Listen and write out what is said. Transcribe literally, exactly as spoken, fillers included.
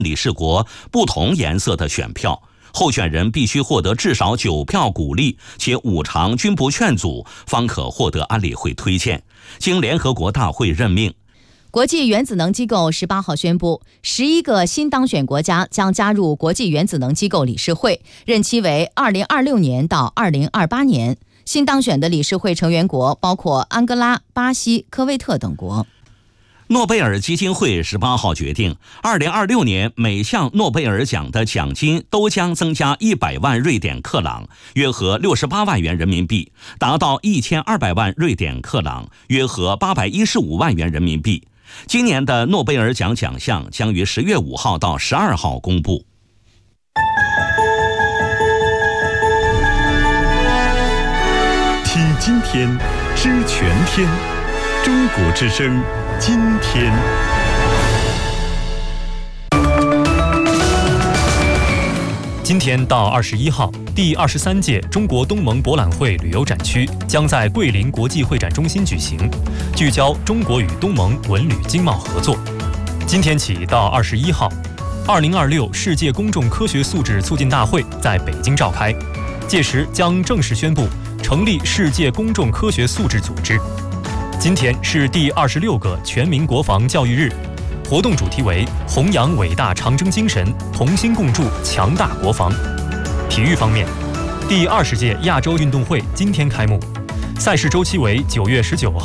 理事国不同颜色的选票，候选人必须获得至少九票鼓励，且五常均不劝阻，方可获得安理会推荐，经联合国大会任命。 国际原子能机构十八号宣布，十一个新当选国家将加入国际原子能机构理事会，任期为二零二六年到二零二八年。新当选的理事会成员国包括安哥拉、巴西、科威特等国。 诺贝尔基金会十八号决定，二零二六年每项诺贝尔奖的奖金都将增加一百万瑞典克朗，约合六十八万元人民币，达到一千二百万瑞典克朗，约合八百一十五万元人民币。今年的诺贝尔奖奖项将于十月五号到十二号公布。 听今天，知全天，中国之声，今天。 今天到二十一号，第二十三届中国东盟博览会旅游展区将在桂林国际会展中心举行，聚焦中国与东盟文旅经贸合作。今天起到二十一号，二零二六世界公众科学素质促进大会在北京召开，届时将正式宣布成立世界公众科学素质组织。今天是第二十六个全民国防教育日。活动主题为弘扬伟大长征精神，同心共筑强大国防。体育方面，第二十届亚洲运动会今天开幕，赛事周期为九月十九号